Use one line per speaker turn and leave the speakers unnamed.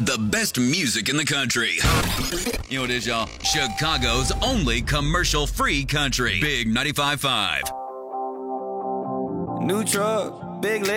The best music in the country. You know what it is, y'all? Chicago's only commercial-free country. Big 95.5.
New truck, big